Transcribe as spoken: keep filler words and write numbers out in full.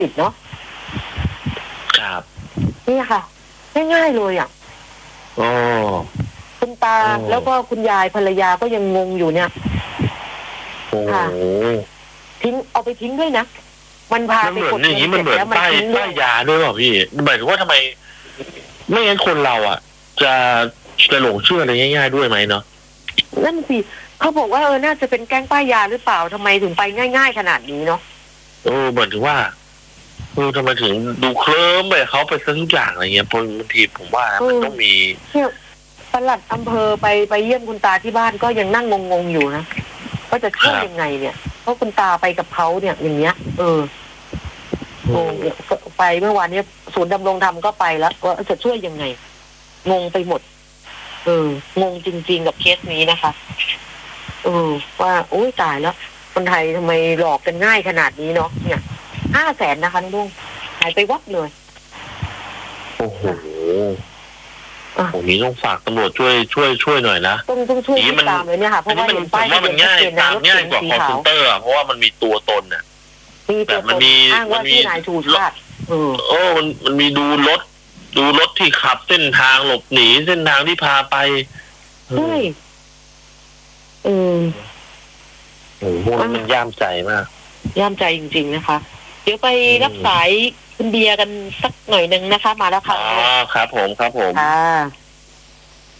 สิบเนาะครับนี่ค่ะง่ายๆเลยอ่ะโอ้คุณตาแล้วก็คุณยายภรรยาก็ยังงงอยู่เนี่ยค่ะทิ้งเอาไปทิ้งด้วยนะมันพาไปกดเงินเสร็จแล้วมันทิ้งป้ายยาด้วยเปล่าพี่หมายถึงว่าทำไมไม่งั้นคนเราอ่ะจะจะหลงเชื่ออะไรง่ายๆด้วยไหมเนาะนั่นสิเขาบอกว่าเออน่าจะเป็นแก๊งป้ายยาหรือเปล่าทำไมถึงไปง่ายๆขนาดนี้เนาะเออเหมือนถึงว่าเออทำไมถึงดูเคลิ้มไปเขาไปซะทุกอย่างอะไรเงี้ยบางทีผมว่ามันต้องมีปลัดอำเภอไปไปเยี่ยมคุณตาที่บ้านก็ยังนั่งงงๆอยู่นะว่าจะช่วยยังไงเนี่ยเพราะคุณตาไปกับเขาเนี่ยอย่างเงี้ยเออโอ้ไปเมื่อวานนี้ศูนย์ดำรงธรรมก็ไปแล้วว่าจะช่วยยังไงงงไปหมดเอองงจริงๆกับเคสนี้นะคะเออว่าโอ้ยตายแล้วคนไทยทำไมหลอกกันง่ายขนาดนี้เนาะเนี่ยห้าแสนนะคะลุงหายไปวับเลยโอ้โหโอ้นี้ต้องฝากตำรวจช่วยช่วยช่วยหน่อยนะต้องต้องช่วยตามเลยเนี่ยค่ะเพราะว่าเห็นป้ายมันง่ายตามง่ายกว่าคอมพิวเตอร์เพราะว่ามันมีตัวตนน่ะมีตัวตนอ้างว่าที่นายชูชาติเออโอ้มันมันมีดูรถดูรถที่ขับเส้นทางหลบหนีเส้นทางที่พาไปใช่เออโอ้โหมันย่ามใจมากย่ามใจจริงๆนะคะเดี๋ยวไปรับสายคุณเบียร์กันสักหน่อยนึงนะคะมาแล้วค่ะอ๋อครับผมครับผมค่ะ